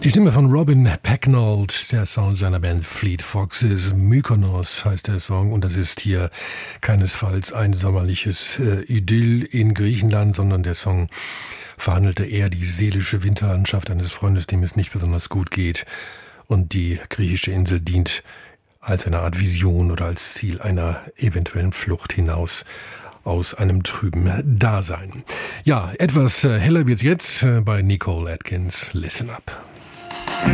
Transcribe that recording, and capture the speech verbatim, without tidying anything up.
Die Stimme von Robin Pecknold, der Sound seiner Band Fleet Foxes. Mykonos heißt der Song und das ist hier keinesfalls ein sommerliches äh, Idyll in Griechenland, sondern der Song verhandelte eher die seelische Winterlandschaft eines Freundes, dem es nicht besonders gut geht. Und die griechische Insel dient als eine Art Vision oder als Ziel einer eventuellen Flucht hinaus aus einem trüben Dasein. Ja, etwas heller wird's jetzt bei Nicole Atkins. Listen Up.